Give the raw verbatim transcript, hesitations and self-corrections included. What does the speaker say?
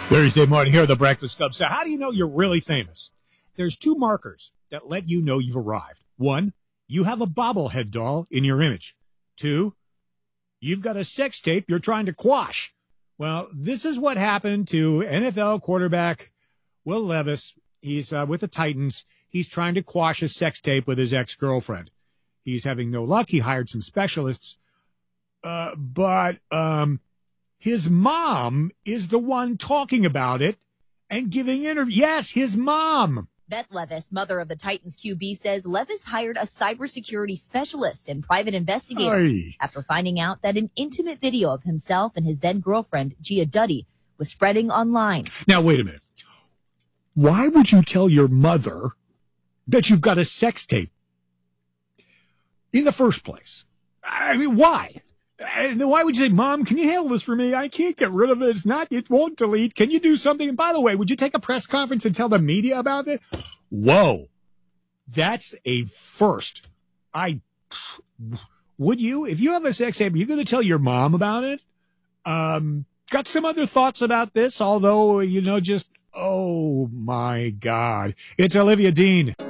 Thursday morning here at the Breakfast Club. So how do you know you're really famous? There's two markers that let you know you've arrived. One, you have a bobblehead doll in your image. Two, you've got a sex tape you're trying to quash. Well, this is what happened to N F L quarterback Will Levis. He's uh, with the Titans. He's trying to quash a sex tape with his ex-girlfriend. He's having no luck. He hired some specialists. Uh, but um, his mom is the one talking about it and giving interviews. Yes, his mom. Beth Levis, mother of the Titans Q B, says Levis hired a cybersecurity specialist and private investigator Aye. after finding out that an intimate video of himself and his then-girlfriend, Gia Duddy, was spreading online. Now, wait a minute. Why would you tell your mother that you've got a sex tape in the first place? I mean, why? And then why would you say, Mom, can you handle this for me? I can't get rid of it. It's not, it won't delete. Can you do something? And by the way, would you take a press conference and tell the media about it? Whoa. That's a first. I, would you, if you have a sex tape, are you going to tell your mom about it? Um, got some other thoughts about this, although, you know, just, oh my God. It's Olivia Dean.